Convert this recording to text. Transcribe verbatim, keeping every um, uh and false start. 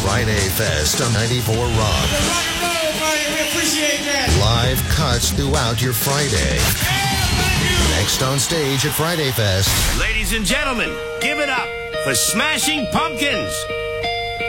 Friday Fest on ninety-four Rock. Rock and roll, buddy. We appreciate that. Live cuts throughout your Friday. Next on stage at Friday Fest. Ladies and gentlemen, give it up for Smashing Pumpkins.